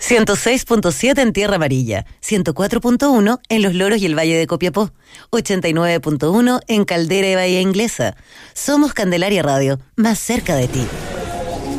106.7 en Tierra Amarilla, 104.1 en Los Loros y el Valle de Copiapó, 89.1 en Caldera y Bahía Inglesa. Somos Candelaria Radio, más cerca de ti.